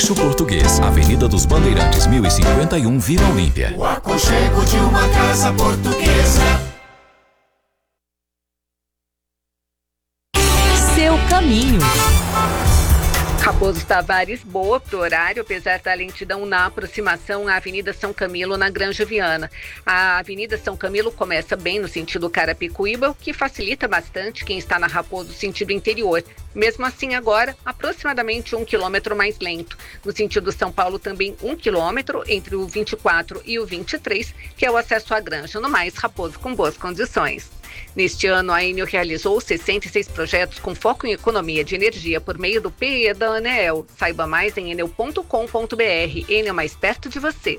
Eixo Português, Avenida dos Bandeirantes, 1051, Vila Olímpia. O aconchego de uma casa portuguesa. Seu caminho. Raposo Tavares, boa pro horário, apesar da lentidão na aproximação à Avenida São Camilo, na Granja Viana. A Avenida São Camilo começa bem no sentido Carapicuíba, o que facilita bastante quem está na Raposo sentido interior. Mesmo assim, agora, aproximadamente 1 quilômetro mais lento. No sentido São Paulo, também 1 quilômetro entre o 24 e o 23, que é o acesso à Granja. No mais, Raposo com boas condições. Neste ano, a Enel realizou 66 projetos com foco em economia de energia por meio do PE da ANEEL. Saiba mais em enel.com.br. Enel, mais perto de você.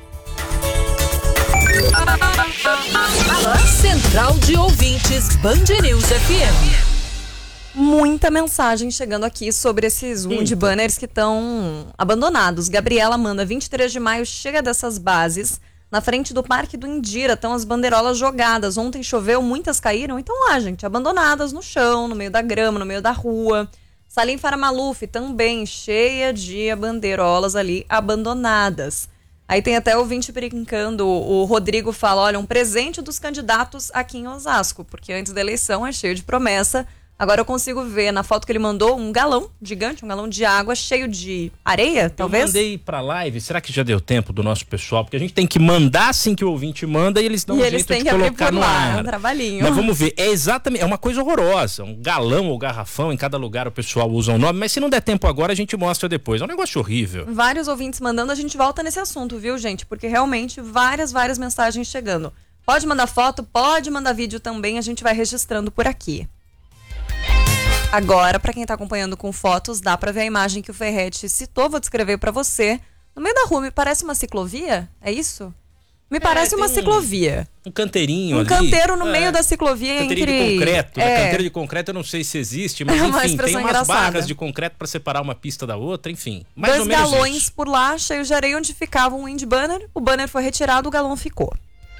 Central de Ouvintes, Band News FM. Muita mensagem chegando aqui sobre esses wind banners que estão abandonados. Gabriela manda: 23 de maio chega dessas bases. Na frente do Parque do Indira estão as bandeirolas jogadas. Ontem choveu, muitas caíram. Então lá, gente, abandonadas no chão, no meio da grama, no meio da rua. Salim Faramaluf também cheia de bandeirolas ali abandonadas. Aí tem até ouvinte brincando. O Rodrigo fala: olha, um presente dos candidatos aqui em Osasco, porque antes da eleição é cheio de promessa. Agora eu consigo ver na foto que ele mandou um galão gigante, um galão de água cheio de areia, talvez? Eu mandei pra live, será que já deu tempo do nosso pessoal? Porque a gente tem que mandar assim que o ouvinte manda e eles dão um jeito de colocar no ar. É um trabalhinho. Mas vamos ver, é uma coisa horrorosa, um galão ou garrafão, em cada lugar o pessoal usa um nome, mas se não der tempo agora a gente mostra depois, é um negócio horrível. Vários ouvintes mandando, a gente volta nesse assunto, viu, gente? Porque realmente várias mensagens chegando. Pode mandar foto, pode mandar vídeo também, a gente vai registrando por aqui. Agora, para quem tá acompanhando com fotos, dá para ver a imagem que o Ferretti citou, vou descrever para você. No meio da rua, me parece uma ciclovia? É isso? Me parece uma ciclovia. Um canteirinho ali. Um canteiro no meio da ciclovia canteirinho entre... de concreto. Canteiro de concreto eu não sei se existe, mas enfim, tem umas engraçada. barras de concreto para separar uma pista da outra, enfim. Mais 2 ou menos galões isso. por lá, cheios de areia, onde ficava um wind banner. O banner foi retirado, o galão ficou.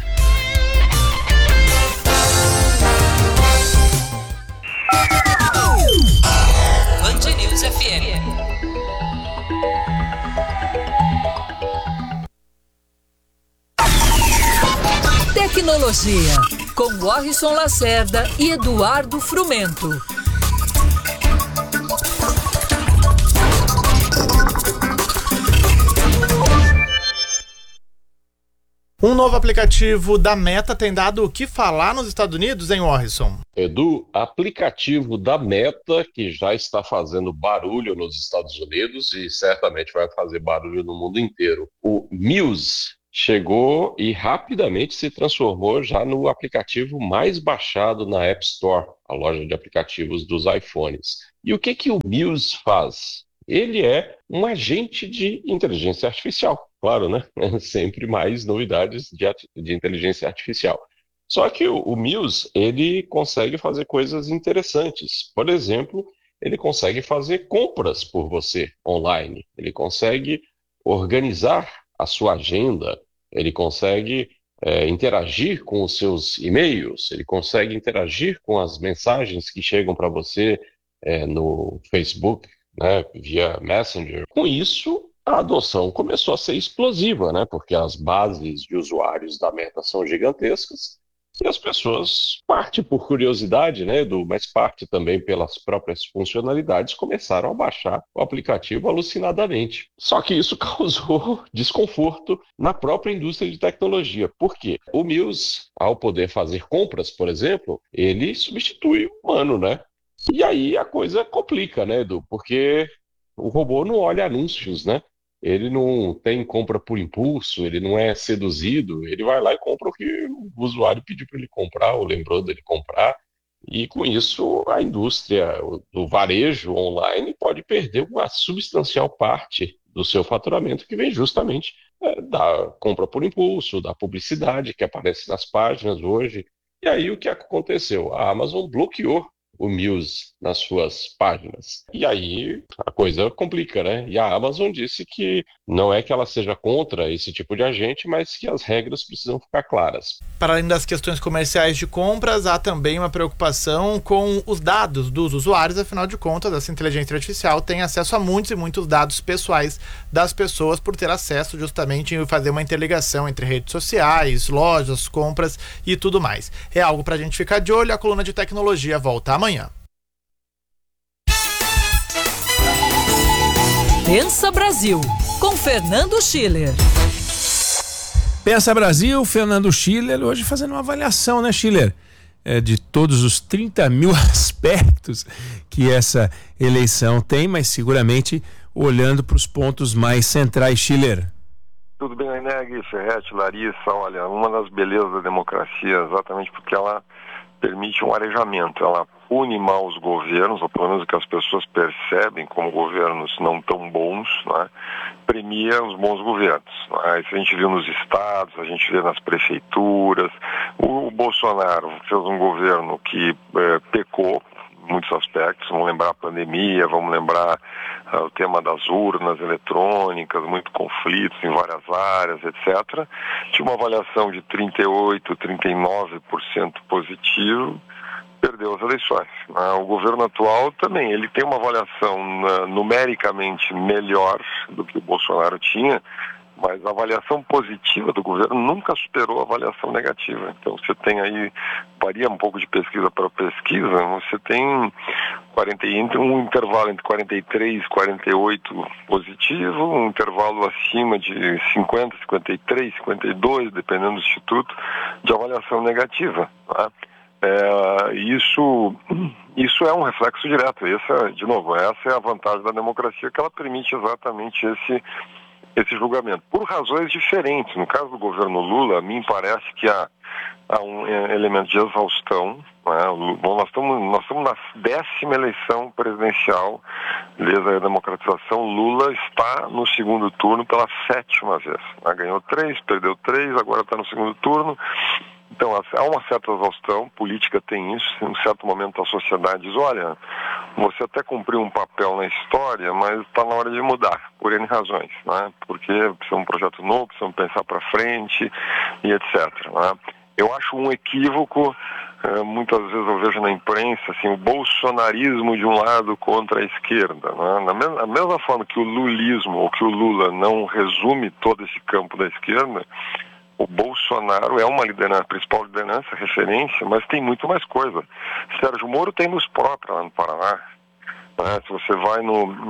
Band News FM. Tecnologia, com Warrison Lacerda e Eduardo Frumento. Um novo aplicativo da Meta tem dado o que falar nos Estados Unidos, hein, Warrison? Edu, aplicativo da Meta, que já está fazendo barulho nos Estados Unidos e certamente vai fazer barulho no mundo inteiro. O Muse chegou e rapidamente se transformou já no aplicativo mais baixado na App Store, a loja de aplicativos dos iPhones. E o que o Muse faz? Ele é um agente de inteligência artificial. Claro, né? Sempre mais novidades de inteligência artificial. Só que o Muse, ele consegue fazer coisas interessantes. Por exemplo, ele consegue fazer compras por você online. Ele consegue organizar a sua agenda. Ele consegue interagir com os seus e-mails. Ele consegue interagir com as mensagens que chegam para você no Facebook, né, via Messenger. Com isso, a adoção começou a ser explosiva, né? Porque as bases de usuários da Meta são gigantescas e as pessoas, parte por curiosidade, né, Edu, mas parte também pelas próprias funcionalidades, começaram a baixar o aplicativo alucinadamente. Só que isso causou desconforto na própria indústria de tecnologia. Por quê? O Muse, ao poder fazer compras, por exemplo, ele substitui o humano, né? E aí a coisa complica, né, Edu? Porque o robô não olha anúncios, né? Ele não tem compra por impulso, ele não é seduzido, ele vai lá e compra o que o usuário pediu para ele comprar ou lembrou dele comprar. E com isso a indústria do varejo online pode perder uma substancial parte do seu faturamento que vem justamente da compra por impulso, da publicidade que aparece nas páginas hoje. E aí o que aconteceu? A Amazon bloqueou o Muse nas suas páginas. E aí a coisa complica, né? E a Amazon disse que não é que ela seja contra esse tipo de agente, mas que as regras precisam ficar claras. Para além das questões comerciais de compras, há também uma preocupação com os dados dos usuários. Afinal de contas, essa inteligência artificial tem acesso a muitos e muitos dados pessoais das pessoas, por ter acesso justamente em fazer uma interligação entre redes sociais, lojas, compras e tudo mais. É algo para a gente ficar de olho. A coluna de tecnologia volta amanhã. Pensa Brasil, com Fernando Schiller. Pensa Brasil, Fernando Schiller, hoje fazendo uma avaliação, né, Schiller? De todos os 30 mil aspectos que essa eleição tem, mas seguramente olhando para os pontos mais centrais, Schiller. Tudo bem, Eneg, Ferretti, Larissa, olha, uma das belezas da democracia é exatamente porque ela permite um arejamento, ela pune mal os governos, ou pelo menos o que as pessoas percebem como governos não tão bons, né? Premia os bons governos. Né? Isso a gente viu nos estados, a gente vê nas prefeituras. O Bolsonaro fez um governo que pecou em muitos aspectos, vamos lembrar a pandemia, vamos lembrar o tema das urnas eletrônicas, muito conflitos em várias áreas, etc. Tinha uma avaliação de 38%, 39% positivo, perdeu as eleições. O governo atual também, ele tem uma avaliação numericamente melhor do que o Bolsonaro tinha, mas a avaliação positiva do governo nunca superou a avaliação negativa. Então você tem aí, varia um pouco de pesquisa para pesquisa, você tem um intervalo entre 43 e 48 positivo, um intervalo acima de 50, 53, 52, dependendo do instituto, de avaliação negativa. Né? Isso é um reflexo direto. Essa é a vantagem da democracia, que ela permite exatamente esse julgamento, por razões diferentes. No caso do governo Lula, a mim parece que há um elemento de exaustão. Né? Nós estamos na 10ª eleição presidencial desde a democratização. Lula está no segundo turno pela 7ª vez. Né? Ganhou 3, perdeu 3, agora está no segundo turno. Então, há uma certa exaustão, política tem isso, em um certo momento a sociedade diz, olha, você até cumpriu um papel na história, mas está na hora de mudar, por N razões, né? Porque precisa de um projeto novo, precisa pensar para frente e etc. Né? Eu acho um equívoco, muitas vezes eu vejo na imprensa, assim, o bolsonarismo de um lado contra a esquerda. Né? Da mesma forma que o lulismo, ou que o Lula não resume todo esse campo da esquerda, o Bolsonaro é uma liderança, a principal liderança, referência, mas tem muito mais coisa. Sérgio Moro tem luz própria lá no Paraná. Né? Se você vai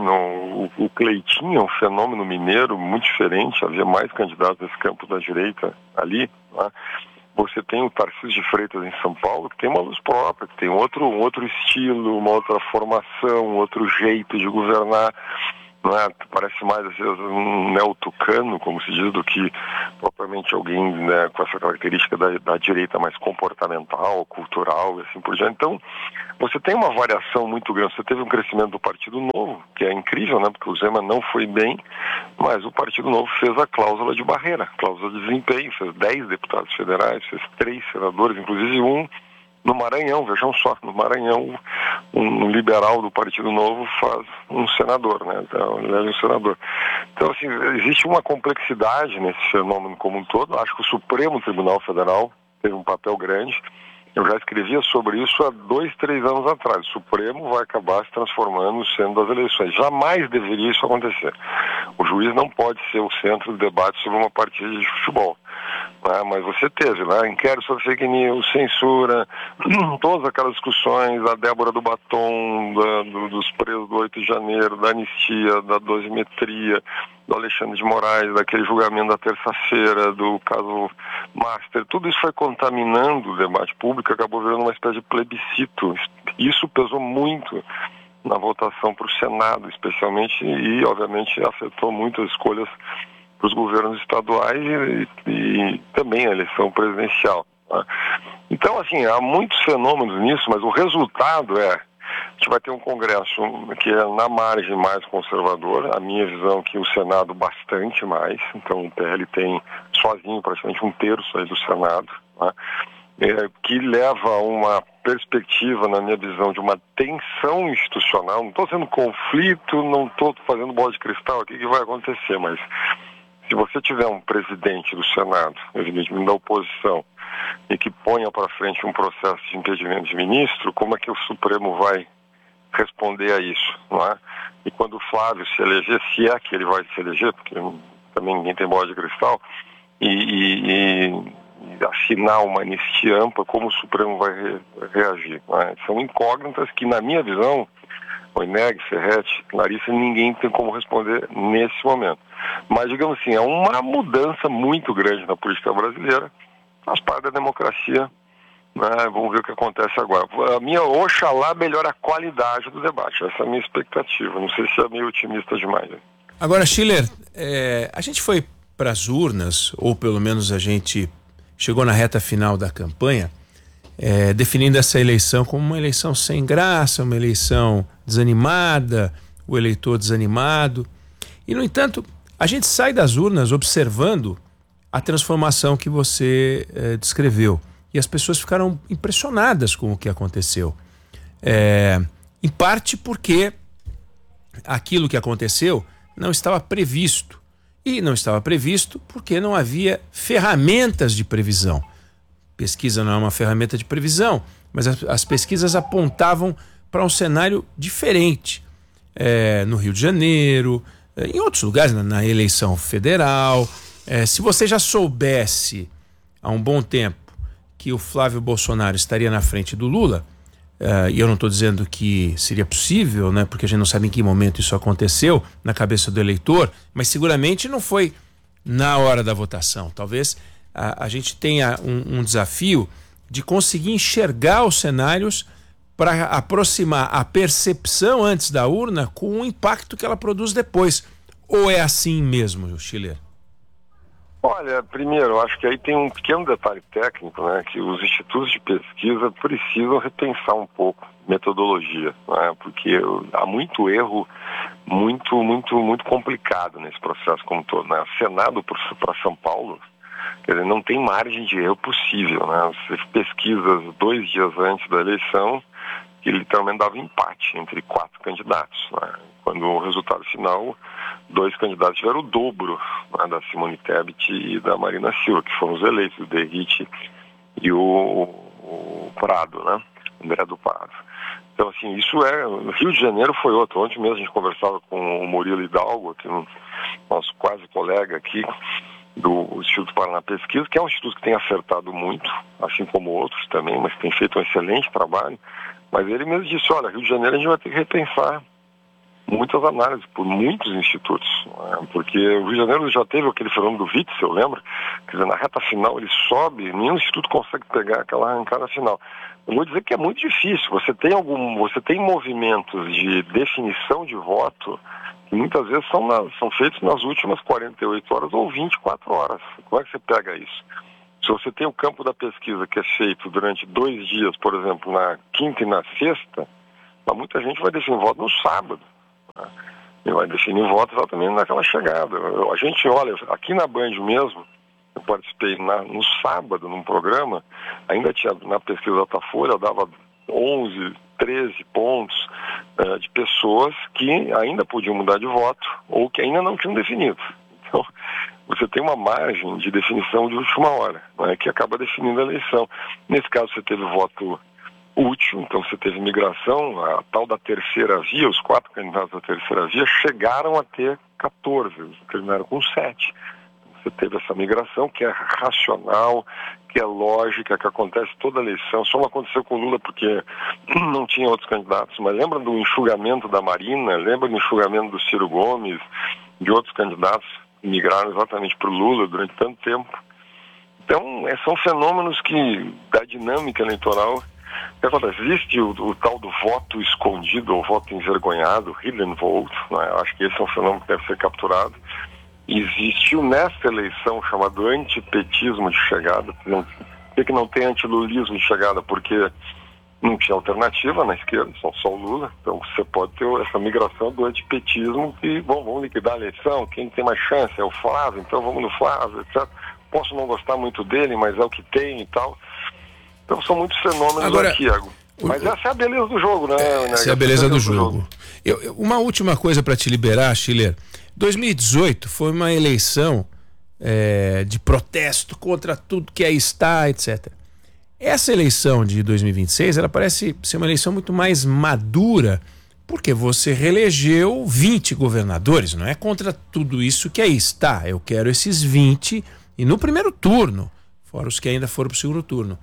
o Cleitinho é um fenômeno mineiro muito diferente, havia mais candidatos desse campo da direita ali. Né? Você tem o Tarcísio de Freitas em São Paulo, que tem uma luz própria, que tem outro estilo, uma outra formação, um outro jeito de governar. Né? Parece mais às vezes um neo-tucano, como se diz, do que propriamente alguém, né, com essa característica da direita mais comportamental, cultural e assim por diante. Então, você tem uma variação muito grande. Você teve um crescimento do Partido Novo, que é incrível, né? Porque o Zema não foi bem, mas o Partido Novo fez a cláusula de barreira, cláusula de desempenho, fez 10 deputados federais, fez 3 senadores, inclusive um no Maranhão. Vejam só, no Maranhão, um liberal do Partido Novo faz um senador, né? Então, ele é um senador. Então, assim, existe uma complexidade nesse fenômeno como um todo. Acho que o Supremo Tribunal Federal teve um papel grande. Eu já escrevia sobre isso há 2, 3 anos atrás. O Supremo vai acabar se transformando no centro das eleições. Jamais deveria isso acontecer. O juiz não pode ser o centro do debate sobre uma partida de futebol. Mas você teve lá inquérito sobre fake news, censura, todas aquelas discussões, a Débora do Batom, dos presos do 8 de janeiro, da anistia, da dosimetria, do Alexandre de Moraes, daquele julgamento da terça-feira, do caso Master. Tudo isso foi contaminando o debate público, acabou virando uma espécie de plebiscito. Isso pesou muito na votação para o Senado, especialmente, e obviamente afetou muito as escolhas para os governos estaduais e também a eleição presidencial. Tá? Então, assim, há muitos fenômenos nisso, mas o resultado a gente vai ter um Congresso que é na margem mais conservador, a minha visão é que o Senado bastante mais, então o PL tem sozinho praticamente 1/3 aí do Senado, tá? Que leva a uma perspectiva, na minha visão, de uma tensão institucional. Não estou fazendo conflito, não estou fazendo bola de cristal aqui que vai acontecer, mas se você tiver um presidente do Senado, evidentemente da oposição, e que ponha para frente um processo de impedimento de ministro, como é que o Supremo vai responder a isso, não é? E quando o Flávio se eleger, se é que ele vai se eleger, porque também ninguém tem bola de cristal, e assinar uma anistia ampla, como o Supremo vai reagir, não é? São incógnitas que, na minha visão, Oineg, Ferretti, Larissa, ninguém tem como responder nesse momento. Mas, digamos assim, é uma mudança muito grande na política brasileira, faz parte da democracia, né? Vamos ver o que acontece agora. A minha, oxalá, melhora a qualidade do debate. Essa é a minha expectativa. Não sei se é meio otimista demais. Né? Agora, Schiller, a gente foi para as urnas, ou pelo menos a gente chegou na reta final da campanha, definindo essa eleição como uma eleição sem graça, uma eleição desanimada, o eleitor desanimado. E, no entanto, a gente sai das urnas observando a transformação que você descreveu. E as pessoas ficaram impressionadas com o que aconteceu. Em parte porque aquilo que aconteceu não estava previsto. E não estava previsto porque não havia ferramentas de previsão. Pesquisa não é uma ferramenta de previsão, mas as pesquisas apontavam para um cenário diferente. No Rio de Janeiro, em outros lugares, na eleição federal. Se você já soubesse há um bom tempo que o Flávio Bolsonaro estaria na frente do Lula, e eu não estou dizendo que seria possível, né, porque a gente não sabe em que momento isso aconteceu na cabeça do eleitor, mas seguramente não foi na hora da votação. Talvez a gente tenha um desafio de conseguir enxergar os cenários para aproximar a percepção antes da urna com o impacto que ela produz depois. Ou é assim mesmo, Schiller? Olha, primeiro, eu acho que aí tem um pequeno detalhe técnico, né, que os institutos de pesquisa precisam repensar um pouco metodologia, né, porque há muito erro, muito complicado nesse processo como todo, né? Senado para São Paulo, quer dizer, não tem margem de erro possível, né? Você pesquisa 2 dias antes da eleição, que literalmente dava empate entre 4 candidatos, né? Quando o resultado final, 2 candidatos tiveram o dobro, né, da Simone Tebet e da Marina Silva, que foram os eleitos, o Derrite e o Prado, né? André do Prado. Então, assim, isso no Rio de Janeiro foi outro. Ontem mesmo a gente conversava com o Murilo Hidalgo, que é nosso quase colega aqui do Instituto Paraná Pesquisa, que é um instituto que tem acertado muito, assim como outros também, mas tem feito um excelente trabalho. Mas ele mesmo disse, olha, Rio de Janeiro a gente vai ter que repensar muitas análises por muitos institutos, né? Porque o Rio de Janeiro já teve aquele fenômeno do Witzel, lembra? Quer dizer, na reta final ele sobe, nenhum instituto consegue pegar aquela arrancada final. Eu vou dizer que é muito difícil. Você tem movimentos de definição de voto que muitas vezes são feitos nas últimas 48 horas ou 24 horas. Como é que você pega isso? Se você tem o campo da pesquisa que é feito durante 2 dias, por exemplo, na quinta e na sexta, muita gente vai definir voto no sábado. Né? E vai definir voto exatamente naquela chegada. A gente olha, aqui na Band mesmo, eu participei no sábado num programa, ainda tinha na pesquisa da Datafolha, dava 11, 13 pontos de pessoas que ainda podiam mudar de voto ou que ainda não tinham definido. Então, você tem uma margem de definição de última hora, né, que acaba definindo a eleição. Nesse caso, você teve voto útil, então você teve migração, a tal da terceira via, os 4 candidatos da terceira via chegaram a ter 14, terminaram com 7. Você teve essa migração que é racional, que é lógica, que acontece toda a eleição. Só não aconteceu com o Lula porque não tinha outros candidatos, mas lembra do enxugamento da Marina, lembra do enxugamento do Ciro Gomes, de outros candidatos que migraram exatamente para o Lula durante tanto tempo. Então, são fenômenos da dinâmica eleitoral que acontece. Existe o tal do voto escondido, ou voto envergonhado, hidden vote, né? Acho que esse é um fenômeno que deve ser capturado. Existiu nesta eleição chamado antipetismo de chegada. Por que não tem antilulismo de chegada? Porque não tinha alternativa na esquerda, só o Lula. Então você pode ter essa migração do antipetismo que, vamos liquidar a eleição, quem tem mais chance é o Flávio, então vamos no Flávio, etc. Posso não gostar muito dele, mas é o que tem e tal. Então são muitos fenômenos aqui, Iago. Mas essa é a beleza do jogo, né? Essa é a beleza do jogo. Uma última coisa para te liberar, Schiller. 2018 foi uma eleição de protesto contra tudo que aí está, etc. Essa eleição de 2026, ela parece ser uma eleição muito mais madura, porque você reelegeu 20 governadores, não é contra tudo isso que aí está. Eu quero esses 20 e no primeiro turno, fora os que ainda foram para o segundo turno.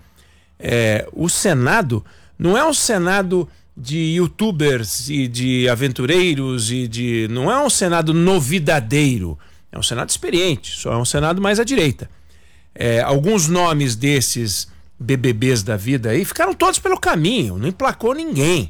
O Senado não é um Senado de youtubers e de aventureiros não é um Senado novidadeiro, é um Senado experiente, só é um Senado mais à direita. Alguns nomes desses BBBs da vida aí ficaram todos pelo caminho, não emplacou ninguém.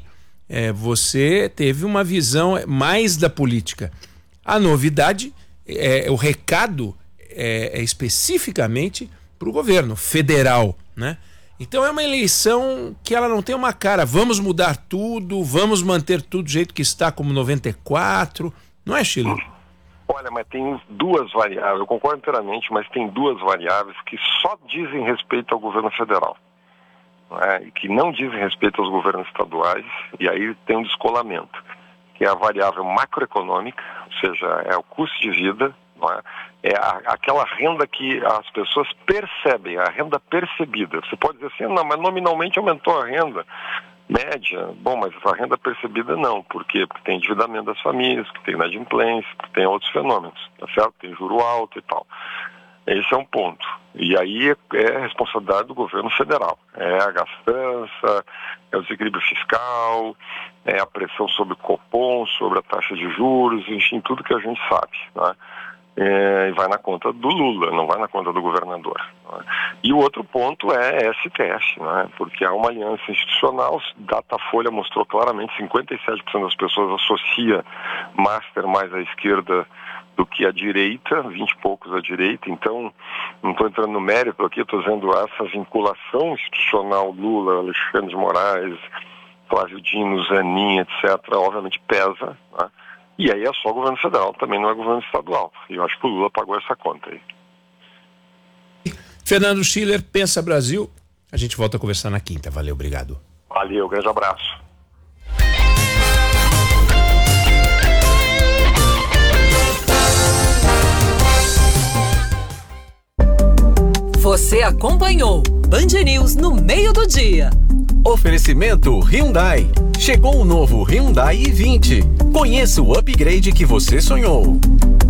Você teve uma visão mais da política. A novidade, o recado é especificamente para o governo federal, né? Então é uma eleição que ela não tem uma cara, vamos mudar tudo, vamos manter tudo do jeito que está como 94, não é, Schiller? Olha, mas tem duas variáveis, eu concordo inteiramente, mas tem duas variáveis que só dizem respeito ao governo federal, e que não dizem respeito aos governos estaduais, e aí tem um descolamento, que é a variável macroeconômica, ou seja, é o custo de vida, é aquela renda que as pessoas percebem, a renda percebida. Você pode dizer assim, não, mas nominalmente aumentou a renda média. Bom, mas a renda percebida não. Por quê? Porque tem endividamento das famílias, porque tem inadimplência, porque tem outros fenômenos, tá certo? Tem juro alto e tal. Esse é um ponto. E aí é responsabilidade do governo federal. É a gastança, é o desequilíbrio fiscal, é a pressão sobre o Copom, sobre a taxa de juros, enfim, tudo que a gente sabe, né? E vai na conta do Lula, não vai na conta do governador. E o outro ponto é STF, porque há uma aliança institucional. Datafolha mostrou claramente 57% das pessoas associa Master mais à esquerda do que à direita, 20 e poucos à direita. Então, não estou entrando no mérito aqui, estou dizendo essa vinculação institucional Lula, Alexandre de Moraes, Flávio Dino, Zanin, etc., obviamente pesa, né? E aí é só o governo federal, também não é governo estadual. E eu acho que o Lula pagou essa conta aí. Fernando Schiller, Pensa Brasil. A gente volta a conversar na quinta. Valeu, obrigado. Valeu, grande abraço. Você acompanhou Band News no meio do dia. Oferecimento Hyundai. Chegou o novo Hyundai i20. Conheça o upgrade que você sonhou.